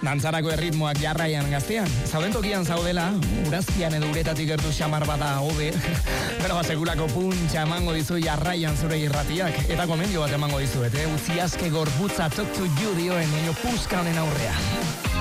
Dantzarako erritmoak jarraian gaztean. Zauden tokian zaudela, urazpian edo uretatik gertu xamar bada hobe. Pero segurako puntxa emango dizu jarraian zure irratiak. Eta komendio bat emango dizuet, utzi aske gorputza talk to you dioen puska honen aurrean.